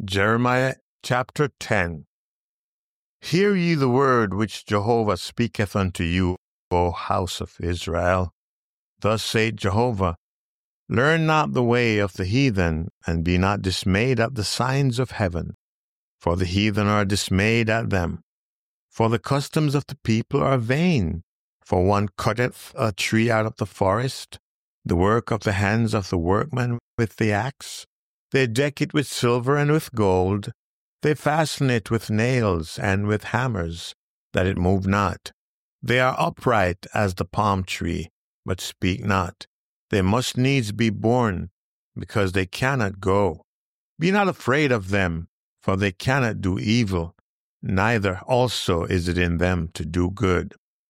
Jeremiah chapter 10. Hear ye the word which Jehovah speaketh unto you, O house of Israel. Thus saith Jehovah, Learn not the way of the heathen, and be not dismayed at the signs of heaven. For the heathen are dismayed at them. For the customs of the people are vain. For one cutteth a tree out of the forest, the work of the hands of the workman with the axe. They deck it with silver and with gold. They fasten it with nails and with hammers, that it move not. They are upright as the palm tree, but speak not. They must needs be borne, because they cannot go. Be not afraid of them, for they cannot do evil, neither also is it in them to do good.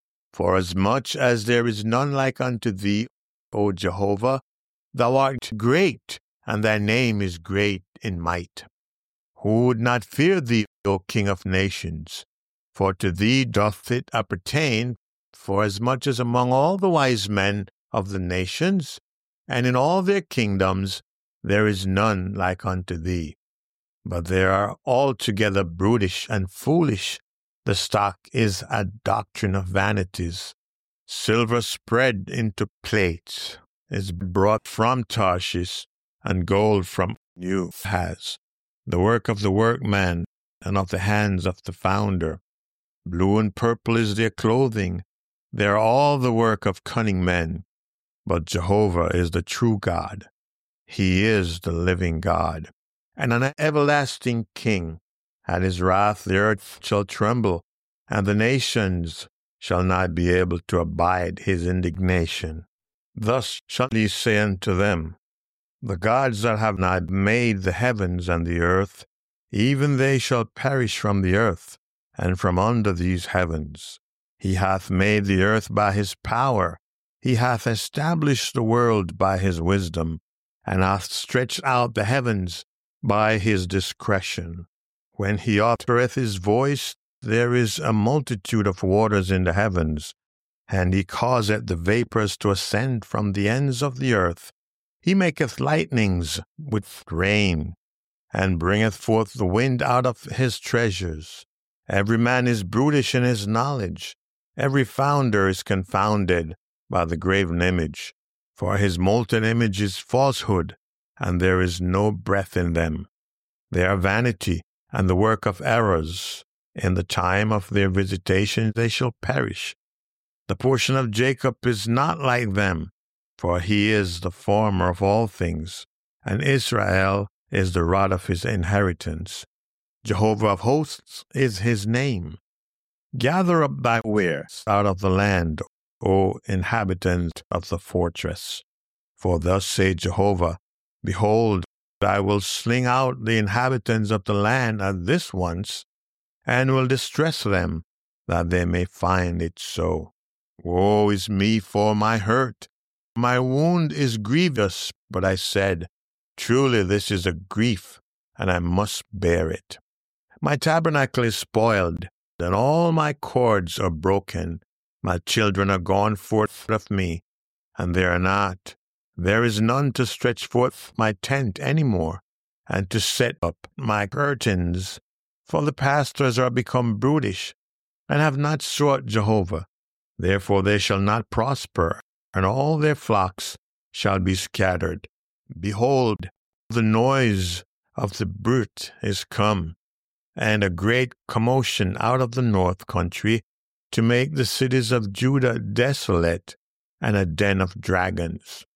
Forasmuch as there is none like unto thee, O Jehovah, thou art great, and thy name is great in might. Who would not fear thee, O King of nations? For to thee doth it appertain, forasmuch as among all the wise men of the nations, and in all their kingdoms, there is none like unto thee. But they are altogether brutish and foolish. The stock is a doctrine of vanities. Silver spread into plates is brought from Tarshish, and gold from Uphaz, the work of the workman and of the hands of the founder. Blue and purple is their clothing. They are all the work of cunning men. But Jehovah is the true God. He is the living God, and an everlasting King. At his wrath the earth shall tremble, and the nations shall not be able to abide his indignation. Thus shall he say unto them, The gods that have not made the heavens and the earth, even they shall perish from the earth, and from under these heavens. He hath made the earth by his power. He hath established the world by his wisdom, and hath stretched out the heavens by his discretion. When he uttereth his voice, there is a multitude of waters in the heavens, and he causeth the vapors to ascend from the ends of the earth. He maketh lightnings with rain, and bringeth forth the wind out of his treasures. Every man is brutish in his knowledge. Every founder is confounded by the graven image. For his molten image is falsehood, and there is no breath in them. They are vanity, and the work of errors. In the time of their visitation they shall perish. The portion of Jacob is not like them, for he is the former of all things, and Israel is the rod of his inheritance. Jehovah of hosts is his name. Gather up thy wares out of the land, O inhabitant of the fortress. For thus saith Jehovah, Behold, I will sling out the inhabitants of the land at this once, and will distress them, that they may find it so. Woe is me for my hurt! My wound is grievous, but I said, Truly this is a grief, and I must bear it. My tabernacle is spoiled, and all my cords are broken. My children are gone forth of me, and they are not. There is none to stretch forth my tent any more, and to set up my curtains. For the pastors are become brutish, and have not sought Jehovah. Therefore they shall not prosper, and all their flocks shall be scattered. Behold, the noise of the brute is come, and a great commotion out of the north country, to make the cities of Judah desolate, and a den of dragons.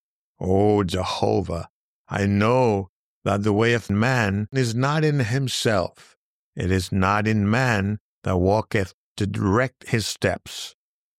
O Jehovah, I know that the way of man is not in himself. It is not in man that walketh to direct his steps.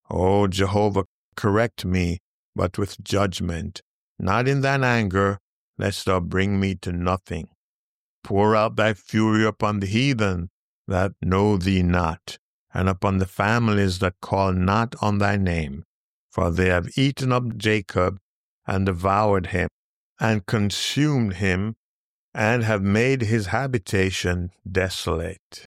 O Jehovah, correct me, but with judgment, not in thine anger, lest thou bring me to nothing. Pour out thy fury upon the heathen that know thee not, and upon the families that call not on thy name. For they have eaten up Jacob, and devoured him, and consumed him, and have made his habitation desolate.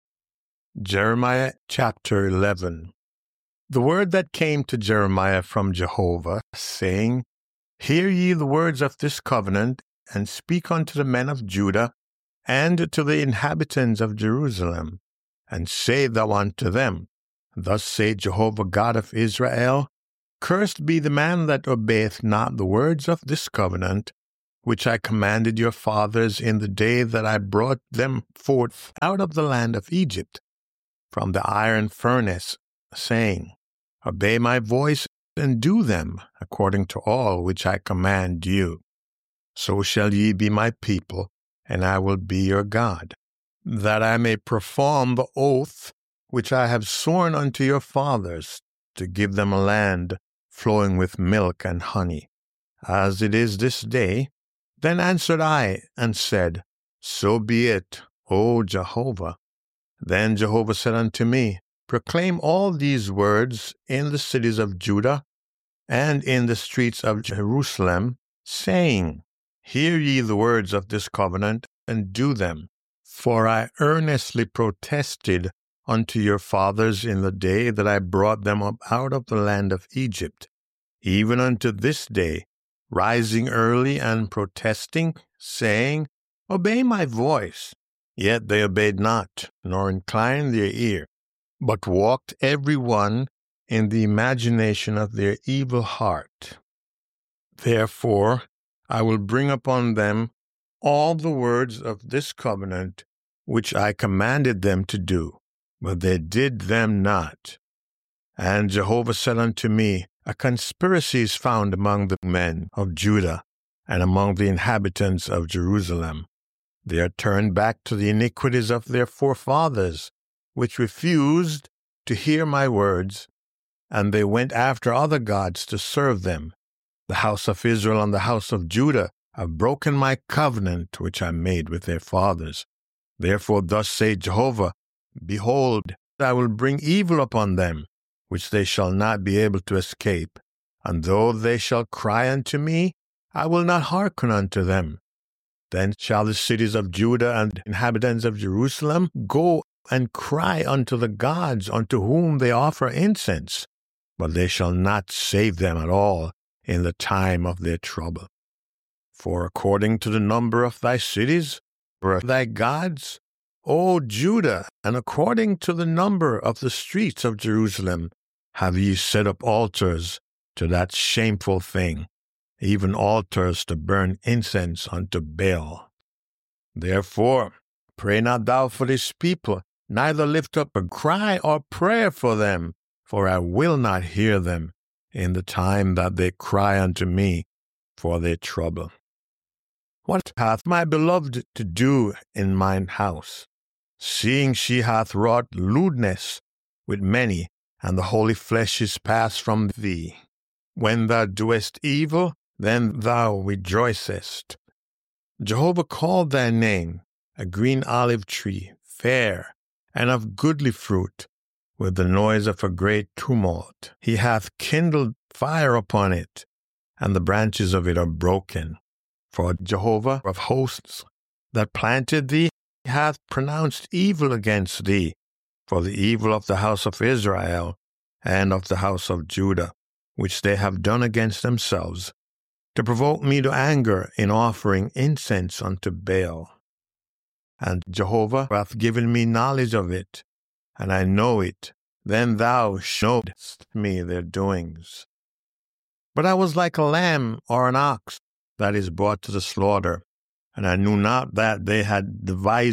Jeremiah chapter 11. The word that came to Jeremiah from Jehovah, saying, Hear ye the words of this covenant, and speak unto the men of Judah, and to the inhabitants of Jerusalem, and say thou unto them, Thus saith Jehovah God of Israel, Cursed be the man that obeyeth not the words of this covenant, which I commanded your fathers in the day that I brought them forth out of the land of Egypt, from the iron furnace, saying, Obey my voice, and do them, according to all which I command you. So shall ye be my people, and I will be your God, that I may perform the oath which I have sworn unto your fathers, to give them a land flowing with milk and honey, as it is this day. Then answered I, and said, So be it, O Jehovah. Then Jehovah said unto me, Proclaim all these words in the cities of Judah, and in the streets of Jerusalem, saying, Hear ye the words of this covenant, and do them. For I earnestly protested unto your fathers in the day that I brought them up out of the land of Egypt, even unto this day, rising early and protesting, saying, Obey my voice. Yet they obeyed not, nor inclined their ear, but walked every one in the imagination of their evil heart. Therefore I will bring upon them all the words of this covenant which I commanded them to do, but they did them not. And Jehovah said unto me, A conspiracy is found among the men of Judah and among the inhabitants of Jerusalem. They are turned back to the iniquities of their forefathers, which refused to hear my words, and they went after other gods to serve them. The house of Israel and the house of Judah have broken my covenant which I made with their fathers. Therefore thus saith Jehovah, Behold, I will bring evil upon them, which they shall not be able to escape. And though they shall cry unto me, I will not hearken unto them. Then shall the cities of Judah and inhabitants of Jerusalem go and cry unto the gods unto whom they offer incense, but they shall not save them at all in the time of their trouble. For according to the number of thy cities were thy gods, O Judah, and according to the number of the streets of Jerusalem have ye set up altars to that shameful thing, even altars to burn incense unto Baal. Therefore pray not thou for this people, neither lift up a cry or prayer for them, for I will not hear them in the time that they cry unto me for their trouble. What hath my beloved to do in mine house, seeing she hath wrought lewdness with many, and the holy flesh is passed from thee? When thou doest evil, then thou rejoicest. Jehovah called thy name a green olive tree, fair, and of goodly fruit, with the noise of a great tumult. He hath kindled fire upon it, and the branches of it are broken. For Jehovah of hosts that planted thee hath pronounced evil against thee, for the evil of the house of Israel and of the house of Judah, which they have done against themselves, to provoke me to anger in offering incense unto Baal. And Jehovah hath given me knowledge of it, and I know it. Then thou showest me their doings. But I was like a lamb or an ox that is brought to the slaughter, and I knew not that they had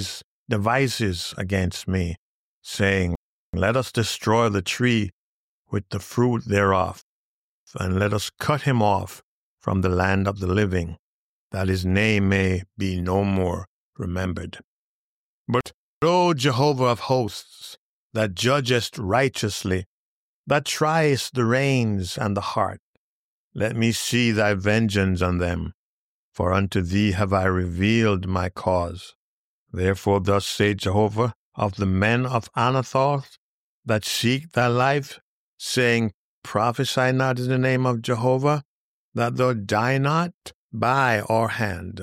devices against me, saying, Let us destroy the tree with the fruit thereof, and let us cut him off from the land of the living, that his name may be no more remembered. But, O Jehovah of hosts, that judgest righteously, that triest the reins and the heart, let me see thy vengeance on them, for unto thee have I revealed my cause. Therefore thus saith Jehovah of the men of Anathoth that seek thy life, saying, Prophesy not in the name of Jehovah, that thou die not by our hand.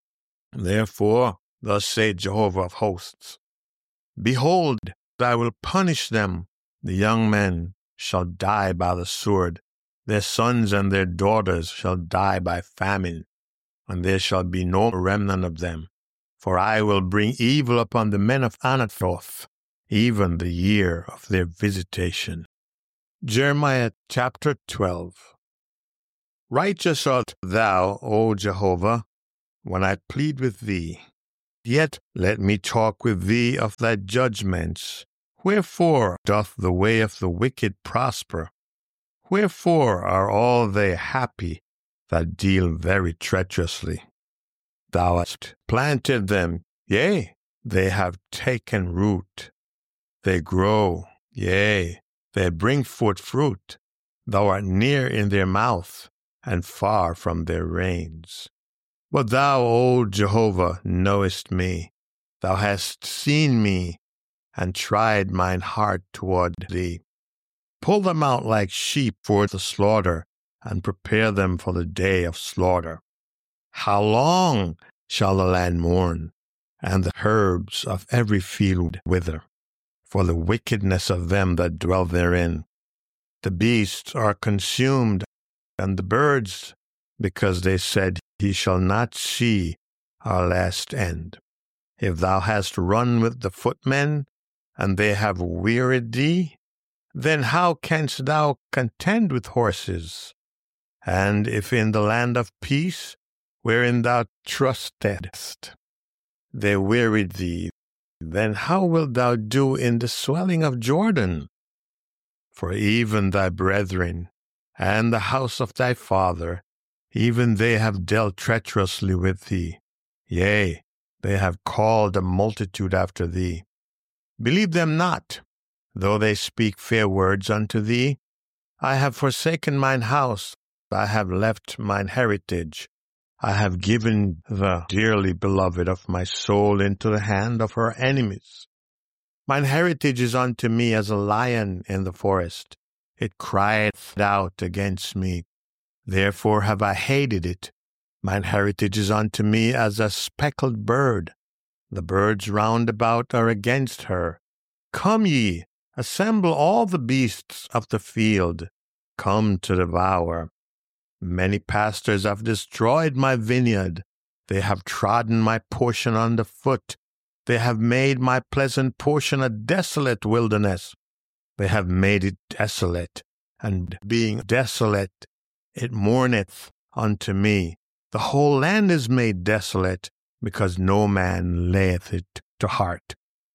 Therefore thus saith Jehovah of hosts, Behold, I will punish them. The young men shall die by the sword, their sons and their daughters shall die by famine, and there shall be no remnant of them. For I will bring evil upon the men of Anathoth, even the year of their visitation. Jeremiah chapter 12. Righteous art thou, O Jehovah, when I plead with thee. Yet let me talk with thee of thy judgments. Wherefore doth the way of the wicked prosper? Wherefore are all they happy that deal very treacherously? Thou hast planted them, yea, they have taken root. They grow, yea, they bring forth fruit. Thou art near in their mouth, and far from their reins. But thou, O Jehovah, knowest me. Thou hast seen me, and tried mine heart toward thee. Pull them out like sheep for the slaughter, and prepare them for the day of slaughter. How long shall the land mourn, and the herbs of every field wither, for the wickedness of them that dwell therein? The beasts are consumed, and the birds, because they said, He shall not see our last end. If thou hast run with the footmen, and they have wearied thee, then how canst thou contend with horses? And if in the land of peace, wherein thou trustedst, they wearied thee, then how wilt thou do in the swelling of Jordan? For even thy brethren, and the house of thy father, even they have dealt treacherously with thee. Yea, they have called a multitude after thee. Believe them not, though they speak fair words unto thee. I have forsaken mine house, I have left mine heritage. I have given the dearly beloved of my soul into the hand of her enemies. Mine heritage is unto me as a lion in the forest. It crieth out against me. Therefore have I hated it. Mine heritage is unto me as a speckled bird. The birds round about are against her. Come ye, assemble all the beasts of the field. Come to devour. Many pastors have destroyed my vineyard. They have trodden my portion under foot. They have made my pleasant portion a desolate wilderness. They have made it desolate, and being desolate, it mourneth unto me. The whole land is made desolate, because no man layeth it to heart.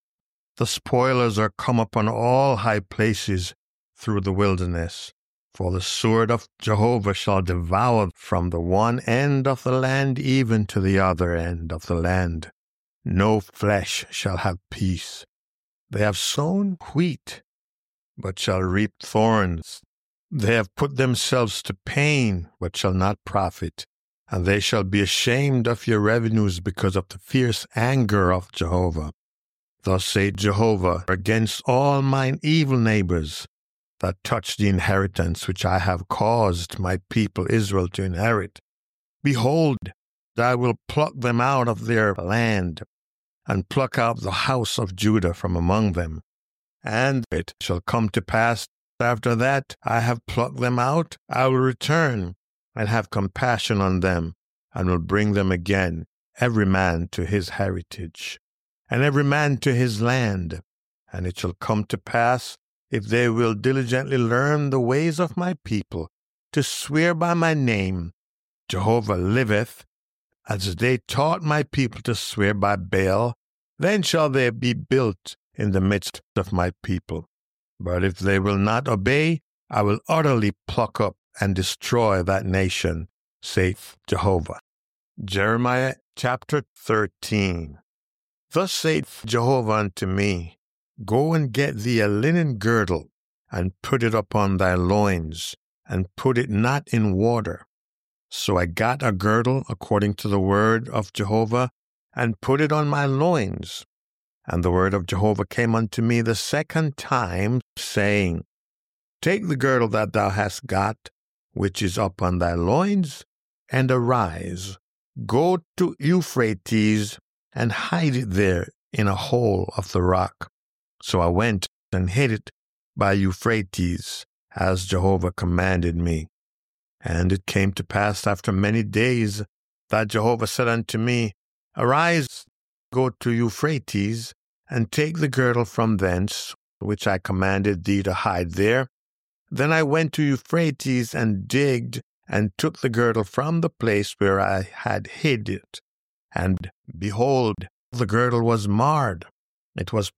The spoilers are come upon all high places through the wilderness. For the sword of Jehovah shall devour from the one end of the land even to the other end of the land. No flesh shall have peace. They have sown wheat, but shall reap thorns. They have put themselves to pain, but shall not profit. And they shall be ashamed of your revenues because of the fierce anger of Jehovah. Thus saith Jehovah against all mine evil neighbors, that touch the inheritance which I have caused my people Israel to inherit. Behold, I will pluck them out of their land, and pluck out the house of Judah from among them. And it shall come to pass, after that I have plucked them out, I will return, and have compassion on them, and will bring them again, every man to his heritage, and every man to his land. And it shall come to pass, if they will diligently learn the ways of my people, to swear by my name, Jehovah liveth, as they taught my people to swear by Baal, then shall they be built in the midst of my people. But if they will not obey, I will utterly pluck up and destroy that nation, saith Jehovah. Jeremiah chapter 13. Thus saith Jehovah unto me, Go and get thee a linen girdle, and put it upon thy loins, and put it not in water. So I got a girdle according to the word of Jehovah, and put it on my loins. And the word of Jehovah came unto me the second time, saying, Take the girdle that thou hast got, which is upon thy loins, and arise, go to Euphrates, and hide it there in a hole of the rock. So I went and hid it by Euphrates, as Jehovah commanded me. And it came to pass after many days that Jehovah said unto me, Arise, Go to Euphrates, and take the girdle from thence, which I commanded thee to hide there. Then I went to Euphrates, and digged, and took the girdle from the place where I had hid it. And behold, the girdle was marred. It was